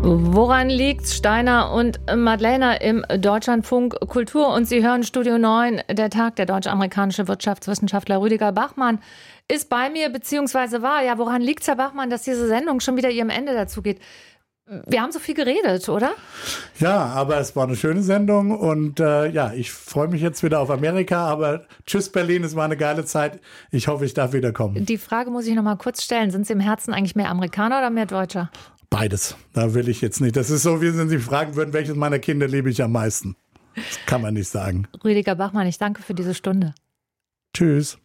Woran liegt's? Steiner und Madlener im Deutschlandfunk Kultur. Und Sie hören Studio 9, der Tag. Der deutsch-amerikanische Wirtschaftswissenschaftler Rüdiger Bachmann ist bei mir, beziehungsweise war. Ja, woran liegt's, Herr Bachmann, dass diese Sendung schon wieder ihrem Ende dazu geht? Wir haben so viel geredet, oder? Ja, aber es war eine schöne Sendung und ich freue mich jetzt wieder auf Amerika, aber tschüss Berlin, es war eine geile Zeit. Ich hoffe, ich darf wiederkommen. Die Frage muss ich noch mal kurz stellen. Sind Sie im Herzen eigentlich mehr Amerikaner oder mehr Deutscher? Beides. Da will ich jetzt nicht. Das ist so, wie wenn Sie fragen würden, welches meiner Kinder liebe ich am meisten. Das kann man nicht sagen. Rüdiger Bachmann, ich danke für diese Stunde. Tschüss.